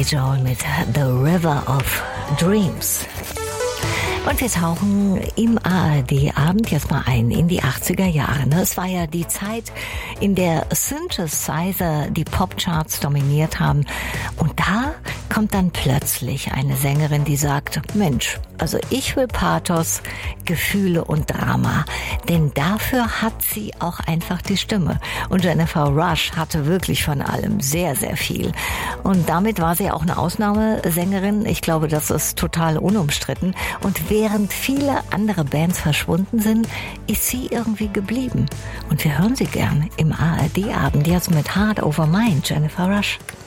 Joel mit The River of Dreams. Und wir tauchen im ARD-Abend jetzt mal ein in die 80er Jahre. Es war ja die Zeit, in der Synthesizer die Popcharts dominiert haben. Und da kommt dann plötzlich eine Sängerin, die sagt, Mensch, also ich will Pathos, Gefühle und Drama. Denn dafür hat sie auch einfach die Stimme. Und Jennifer Rush hatte wirklich von allem sehr, sehr viel. Und damit war sie auch eine Ausnahmesängerin. Ich glaube, das ist total unumstritten. Und während viele andere Bands verschwunden sind, ist sie irgendwie geblieben. Und wir hören sie gern im ARD-Abend, jetzt mit Heart Over Mind, Jennifer Rush.